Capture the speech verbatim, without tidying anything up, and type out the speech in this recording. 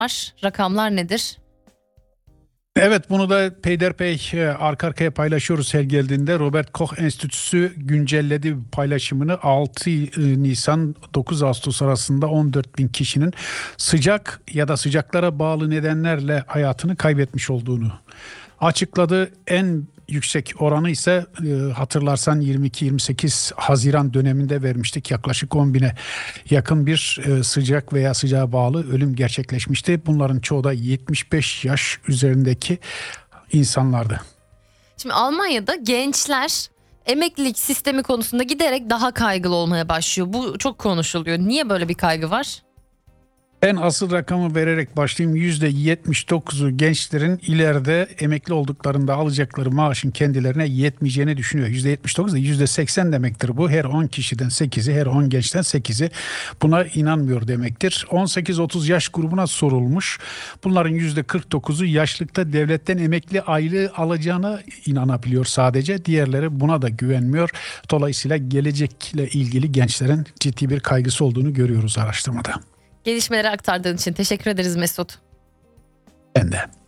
var. Rakamlar nedir? Evet, bunu da peyderpey e, arka arkaya paylaşıyoruz her geldiğinde. Robert Koch Enstitüsü güncelledi paylaşımını. altı Nisan dokuz Ağustos arasında on dört bin kişinin sıcak ya da sıcaklara bağlı nedenlerle hayatını kaybetmiş olduğunu açıkladı. En yüksek oranı ise e, hatırlarsan yirmi iki yirmi sekiz Haziran döneminde vermiştik. Yaklaşık on bine yakın bir e, sıcak veya sıcağa bağlı ölüm gerçekleşmişti. Bunların çoğu da yetmiş beş yaş üzerindeki insanlardı. Şimdi Almanya'da gençler emeklilik sistemi konusunda giderek daha kaygılı olmaya başlıyor. Bu çok konuşuluyor. Niye böyle bir kaygı var? Ben asıl rakamı vererek başlayayım. yüzde yetmiş dokuzu gençlerin ileride emekli olduklarında alacakları maaşın kendilerine yetmeyeceğini düşünüyor. yüzde yetmiş dokuz da yüzde seksen demektir bu. Her on kişiden sekizi, her on gençten sekizi buna inanmıyor demektir. on sekiz otuz yaş grubuna sorulmuş. Bunların yüzde kırk dokuzu yaşlıkta devletten emekli aylığı alacağına inanabiliyor sadece. Diğerleri buna da güvenmiyor. Dolayısıyla gelecekle ilgili gençlerin ciddi bir kaygısı olduğunu görüyoruz araştırmada. Gelişmeleri aktardığın için teşekkür ederiz Mesut. Ben de.